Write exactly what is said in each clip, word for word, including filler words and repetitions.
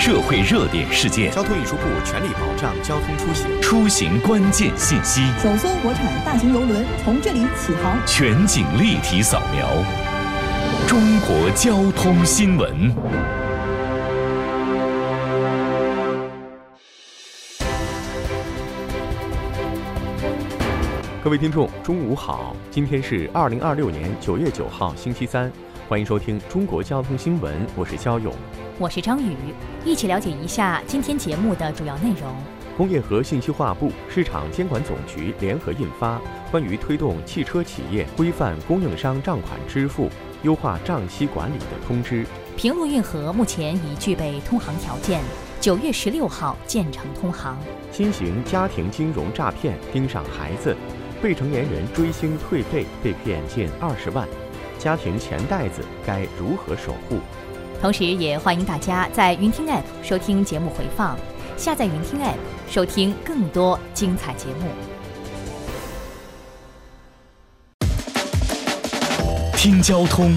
社会热点事件， 交通运输部全力保障交通出行， 出行关键信息， 首艘国产大型邮轮从这里起航， 全景立体扫描，中国交通新闻。 各位听众，中午好！今天是二零二六年九月九号，星期三，欢迎收听中国交通新闻，我是肖勇， 我是张宇，一起了解一下今天节目的主要内容。 工业和信息化部、市场监管总局联合印发关于推动汽车企业规范供应商账款支付、优化账期管理的通知。 平陆运河目前已具备通航条件，九月十六号建成通航。 新型家庭金融诈骗盯上孩子。未成年人追星退费被骗近二十万，家庭钱袋子该如何守护？ 同时也欢迎大家在云听 App 收听节目回放，下载云听 App 收听更多精彩节目。 听交通。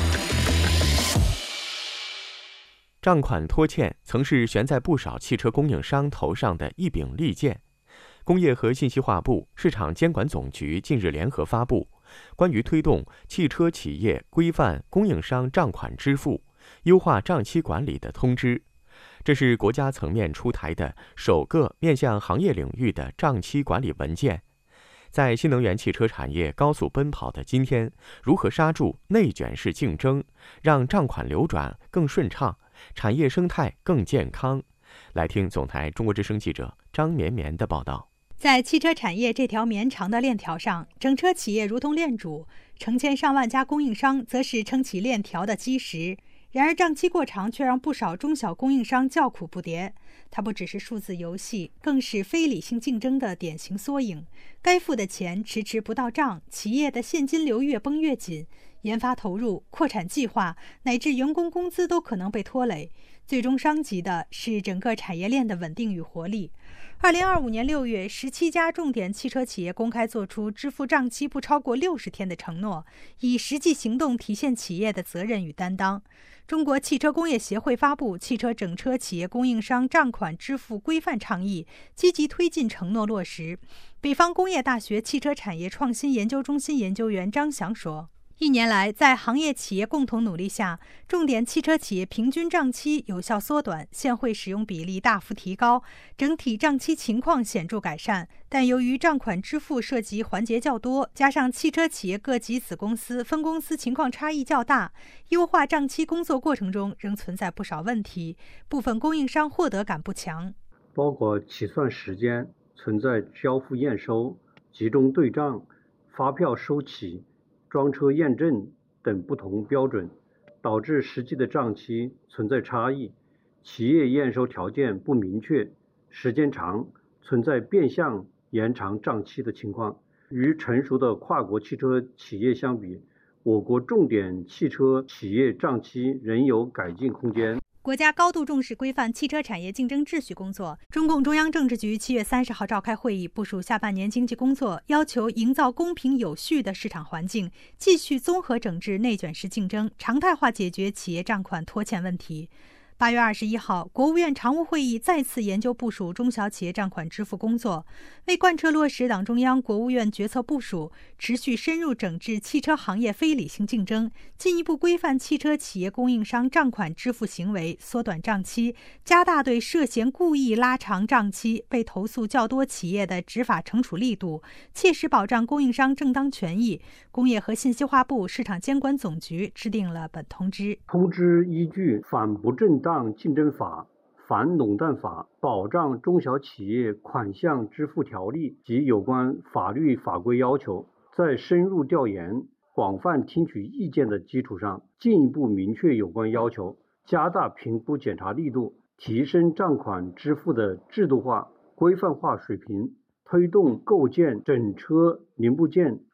账款拖欠曾是悬在不少汽车供应商头上的一柄利剑。工业和信息化部、市场监管总局近日联合发布关于推动汽车企业规范供应商账款支付、优化账期管理的通知。这是国家层面出台的首个面向行业领域的账期管理文件。在新能源汽车产业高速奔跑的今天，如何刹住内卷式竞争，让账款流转更顺畅，产业生态更健康？来听总台中国之声记者张绵绵的报道。 在汽车产业这条绵长的链条上，整车企业如同链主，成千上万家供应商则是撑起链条的基石。然而账期过长却让不少中小供应商叫苦不迭，它不只是数字游戏，更是非理性竞争的典型缩影。该付的钱迟迟不到账，企业的现金流越绷越紧，研发投入、扩产计划乃至员工工资都可能被拖累，最终伤及的是整个产业链的稳定与活力。二零二五年六月，十七家重点汽车企业公开做出支付账期不超过六十天的承诺，以实际行动体现企业的责任与担当。中国汽车工业协会发布《汽车整车企业供应商账款支付规范倡议》，积极推进承诺落实。北方工业大学汽车产业创新研究中心研究员张翔说，一年来，在行业企业共同努力下，重点汽车企业平均账期有效缩短，现汇使用比例大幅提高，整体账期情况显著改善。但由于账款支付涉及环节较多，加上汽车企业各级子公司、分公司情况差异较大，优化账期工作过程中仍存在不少问题，部分供应商获得感不强， 包括起算时间、存在交付验收、集中对账、发票收起、装车验证等不同标准，导致实际的账期存在差异，企业验收条件不明确，时间长，存在变相延长账期的情况。与成熟的跨国汽车企业相比，我国重点汽车企业账期仍有改进空间。 国家高度重视规范汽车产业竞争秩序工作。中共中央政治局七月三十号召开会议，部署下半年经济工作，要求营造公平有序的市场环境，继续综合整治内卷式竞争，常态化解决企业账款拖欠问题。八月二十一号，国务院常务会议再次研究部署中小企业账款支付工作，为贯彻落实党中央、国务院决策部署，持续深入整治汽车行业非理性竞争，进一步规范汽车企业供应商账款支付行为，缩短账期，加大对涉嫌故意拉长账期、被投诉较多企业的执法惩处力度，切实保障供应商正当权益。工业和信息化部、市场监管总局制定了本通知。 通知依据反不正当竞争法、反垄断法、保障中小企业款项支付条例及有关法律法规要求，在深入调研、广泛听取意见的基础上，进一步明确有关要求，加大评估检查力度，提升账款支付的制度化、规范化水平，推动构建整车零部件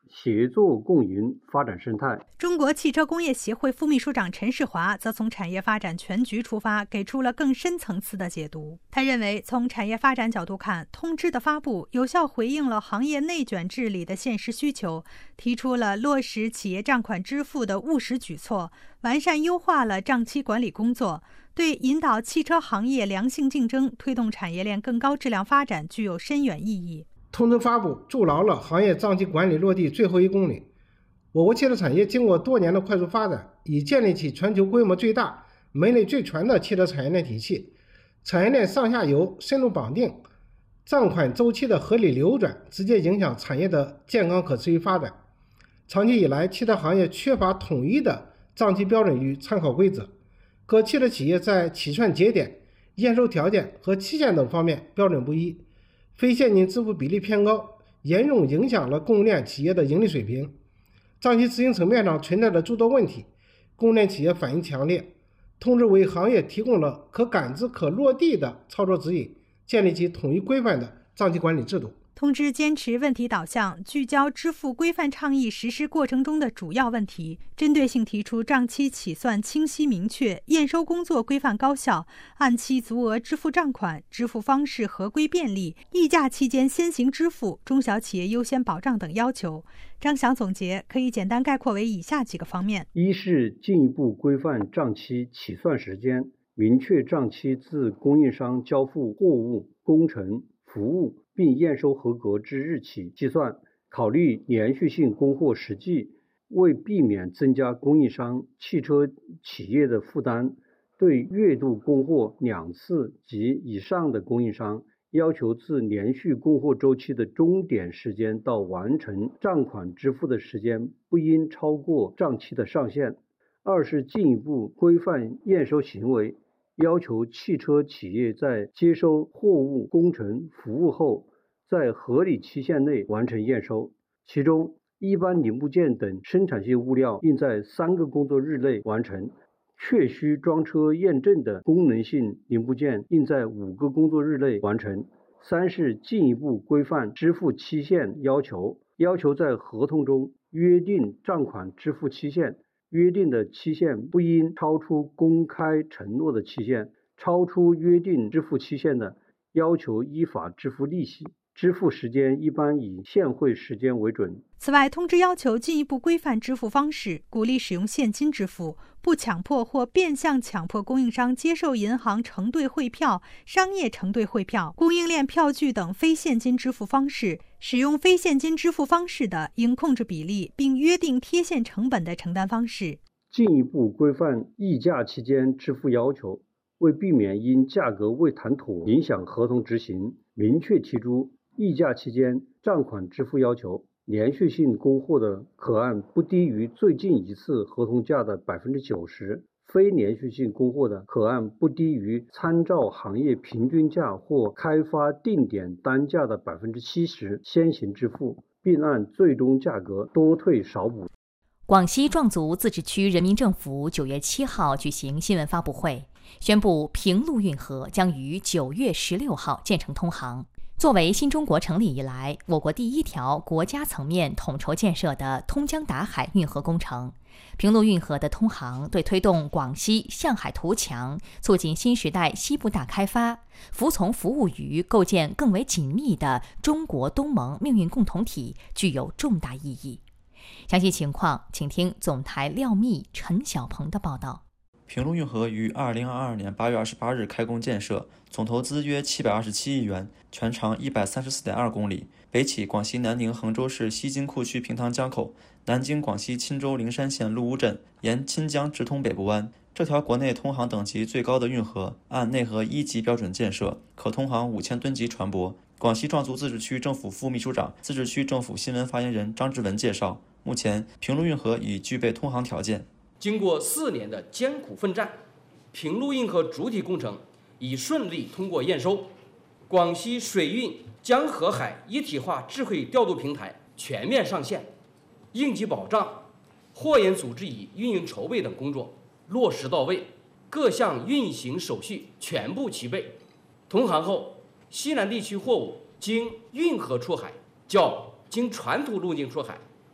协作共赢发展生态。 中国汽车工业协会副秘书长陈世华则从产业发展全局出发，给出了更深层次的解读。他认为，从产业发展角度看，通知的发布有效回应了行业内卷治理的现实需求，提出了落实企业账款支付的务实举措，完善优化了账期管理工作，对引导汽车行业良性竞争、推动产业链更高质量发展具有深远意义。 通知发布筑牢了行业账期管理落地最后一公里。我国汽车产业经过多年的快速发展，已建立起全球规模最大、门类最全的汽车产业链体系。产业链上下游深入绑定，账款周期的合理流转，直接影响产业的健康可持续发展。长期以来，汽车行业缺乏统一的账期标准与参考规则，各汽车企业在起算节点、验收条件和期限等方面标准不一，非现金支付比例偏高，严重影响了供应链企业的盈利水平。账期执行层面上存在着诸多问题，供应链企业反应强烈。通知为行业提供了可感知、可落地的操作指引，建立起统一规范的账期管理制度。 通知坚持问题导向，聚焦支付规范倡议实施过程中的主要问题，针对性提出账期起算清晰明确、验收工作规范高效、按期足额支付账款、支付方式合规便利、议价期间先行支付、中小企业优先保障等要求。张翔总结可以简单概括为以下几个方面： 一是进一步规范账期起算时间，明确账期自供应商交付货物、工程、服务并验收合格之日起计算，考虑连续性供货实际，为避免增加供应商、汽车企业的负担，对月度供货两次及以上的供应商，要求自连续供货周期的终点时间到完成账款支付的时间不应超过账期的上限。二是进一步规范验收行为，要求汽车企业在接收货物、工程、服务后，在合理期限内完成验收。其中，一般零部件等生产性物料应在三个工作日内完成，确需装车验证的功能性零部件应在五个工作日内完成。三是进一步规范支付期限要求，要求在合同中约定账款支付期限，约定的期限不应超出公开承诺的期限，超出约定支付期限的，要求依法支付利息。支付时间一般以现汇时间为准。 此外，通知要求进一步规范支付方式，鼓励使用现金支付，不强迫或变相强迫供应商接受银行承兑汇票、商业承兑汇票、供应链票据等非现金支付方式。使用非现金支付方式的，应控制比例，并约定贴现成本的承担方式。 进一步规范议价期间支付要求，为避免因价格未谈妥影响合同执行，明确提出议价期间账款支付要求，连续性供货的可按不低于最近一次合同价的 百分之九十， 非连续性供货的可按不低于参照行业平均价或开发定点单价的 百分之七十 先行支付，并按最终价格多退少补。 广西壮族自治区人民政府九月七号举行新闻发布会，宣布平陆运河将于九月十六号建成通航。作为新中国成立以来我国第一条国家层面统筹建设的通江达海运河工程，平陆运河的通航对推动广西向海图强、促进新时代西部大开发、服从服务于构建更为紧密的中国东盟命运共同体具有重大意义。详细情况，请听总台廖密、陈小鹏的报道。 平陆运河于二零二二年八月二十八日开工建设，总投资约七百二十七亿元，全长一百三十四点二公里，北起广西南宁衡州市西金库区平塘江口，南经广西钦州灵山县陆乌镇，沿钦江直通北部湾。这条国内通航等级最高的运河，按内河一级标准建设，可通航五千吨级船舶。广西壮族自治区政府副秘书长、自治区政府新闻发言人张志文介绍，目前平陆运河已具备通航条件。 经过四年的艰苦奋战，平陆运河主体工程已顺利通过验收，广西水运江河海一体化智慧调度平台全面上线，应急保障、货运组织与运营筹备等工作落实到位，各项运行手续全部齐备。通航后，西南地区货物经运河出海，较经传统路径出海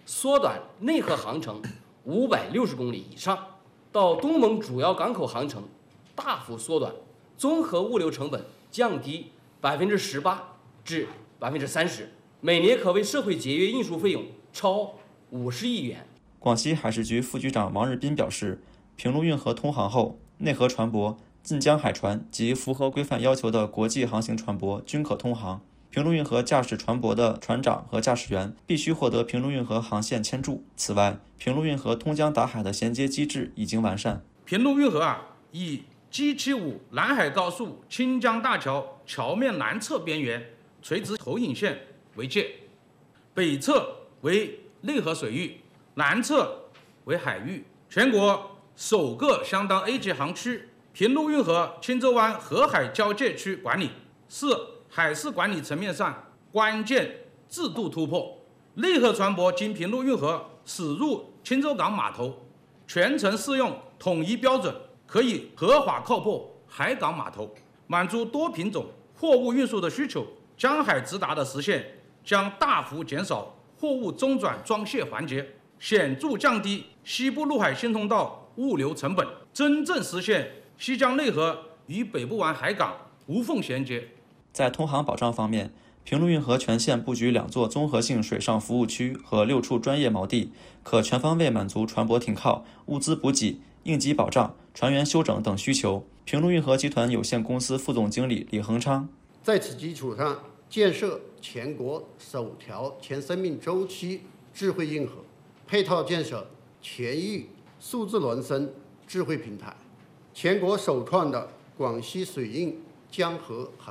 缩短内河航程五百六十公里以上，到东盟主要港口航程大幅缩短，综合物流成本降低百分之十八至百分之三十，每年可为社会节约运输费用超五十亿元。 广西海事局副局长王日斌表示，平陆运河通航后，内河船舶、近江海船及符合规范要求的国际航行船舶均可通航。平陆运河驾驶船舶的船长和驾驶员必须获得平陆运河航线签注。此外，平陆运河通江达海的衔接机制已经完善。 平陆运河啊，以 G 七五 南海高速清江大桥桥面南侧边缘垂直投影线为界，北侧为内河水域，南侧为海域，全国首个相当 A 级航区，平陆运河钦州湾河海交界区管理，是海事管理层面上关键制度突破。内河船舶经平陆运河驶入钦州港码头，全程适用统一标准，可以合法靠泊海港码头，满足多品种货物运输的需求。江海直达的实现将大幅减少货物中转装卸环节，显著降低西部陆海新通道物流成本，真正实现西江内河与北部湾海港无缝衔接。 在通航保障方面，平陆运河全线布局两座综合性水上服务区和六处专业锚地，可全方位满足船舶停靠、物资补给、应急保障、船员休整等需求。平陆运河集团有限公司副总经理李恒昌， 在此基础上，建设全国首条全生命周期智慧运河，配套建设全域数字孪生智慧平台，全国首创的广西水运江河航